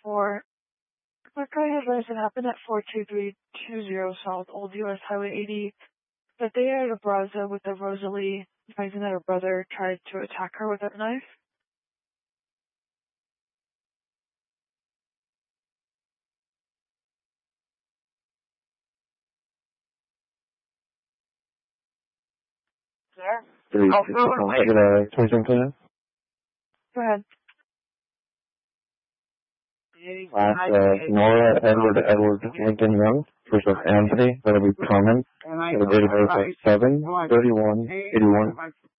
4. My guy advised it happened at 42320 South Old US Highway 80 that they had a Braza with a Rosalie, advising that her brother tried to attack her with a knife. There? Go ahead. Nora Edward Lincoln Young versus Anthony, that'll be comment. The date of birth is 7/31/81.